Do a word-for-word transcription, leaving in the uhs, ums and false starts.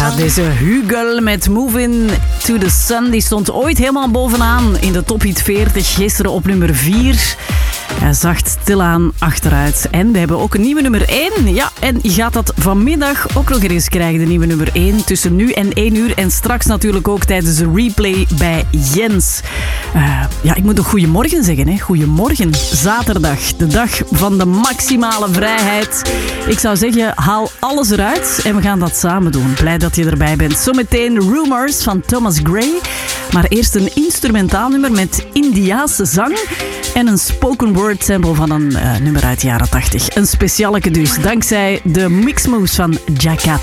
Ja, deze Hugel met Moving to the Sun, die stond ooit helemaal bovenaan in de Top Hit veertig. Gisteren op nummer vier. Hij zacht stilaan achteruit. En we hebben ook een nieuwe nummer één. Ja, en je gaat dat vanmiddag ook nog eens krijgen, de nieuwe nummer één. Tussen nu en één uur. En straks natuurlijk ook tijdens de replay bij Jens. Uh, ja, ik moet nog goedemorgen zeggen. Hè. Goedemorgen. Zaterdag, de dag van de maximale vrijheid. Ik zou zeggen, haal alles eruit en we gaan dat samen doen. Blij dat je erbij bent. Zometeen Rumors van Thomas Gray. Maar eerst een instrumentaal nummer met Indiaanse zang en een spoken word sample van een uh, nummer uit de jaren tachtig. Een specialeke dus, dankzij de mixmoves van Jakat.